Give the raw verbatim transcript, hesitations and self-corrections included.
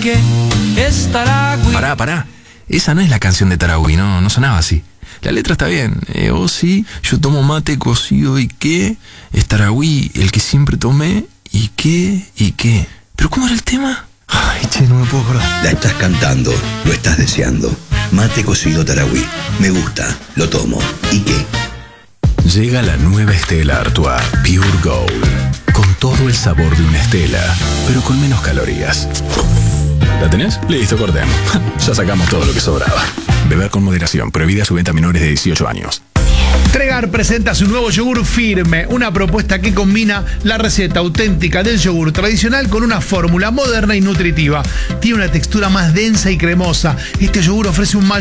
qué es Taragüí. Pará, pará. Esa no es la canción de Taragüí, no, no sonaba así. La letra está bien. Eh, oh sí, yo tomo mate cocido y qué. Es Taragüí, el que siempre tomé. ¿Y qué? ¿Y qué? ¿Pero cómo era el tema? Ay, che, no me puedo acordar. La estás cantando, lo estás deseando. Mate cocido Taragüí. Me gusta, lo tomo. ¿Y qué? Llega la nueva Stella Artois Pure Gold. Con todo el sabor de una Stella, pero con menos calorías. ¿La tenés? Listo, cortemos. Ya sacamos todo lo que sobraba. Beber con moderación. Prohibida su venta a menores de dieciocho años. Tregar presenta su nuevo yogur Firme, una propuesta que combina la receta auténtica del yogur tradicional con una fórmula moderna y nutritiva. Tiene una textura más densa y cremosa. Este yogur ofrece un mayor